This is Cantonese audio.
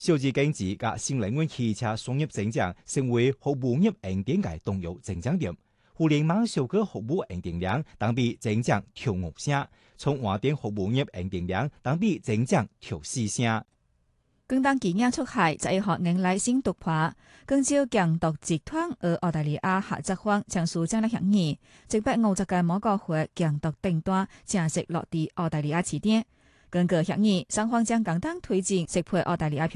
小資經濟及新能源汽車商業增長成為服務業穩定嘅重要增長點。互聯網收購服務穩定量當比增長調5%，從華電服務業穩定量當比增長調4%。 更當經驗出海，在一項迎來新突破，更招強獨集團與澳大利亞合作方簽署戰略協議，即把50個某個會強獨訂單正式落地澳大利亞起點。根據協議，雙方將共同推進適配澳大利亞